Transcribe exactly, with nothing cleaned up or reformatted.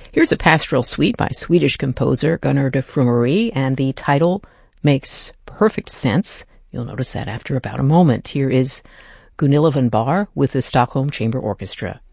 Here's a pastoral suite by Swedish composer Gunnar de Frumery, and the title makes perfect sense. You'll notice that after about a moment. Here is Gunilla von Bahr with the Stockholm Chamber Orchestra.